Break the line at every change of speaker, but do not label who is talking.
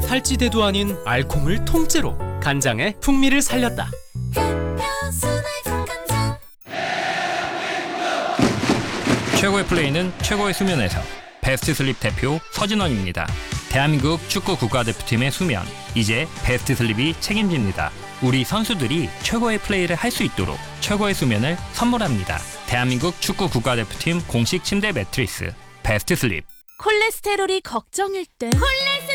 살찌대도 아닌 알콩을 통째로 간장의 풍미를 살렸다.
최고의 플레이는 최고의 수면에서. 베스트 슬립 대표 서진원입니다. 대한민국 축구 국가대표팀의 수면, 이제 베스트 슬립이 책임집니다. 우리 선수들이 최고의 플레이를 할 수 있도록 최고의 수면을 선물합니다. 대한민국 축구 국가대표팀 공식 침대 매트리스 베스트 슬립.
콜레스테롤이 걱정일 땐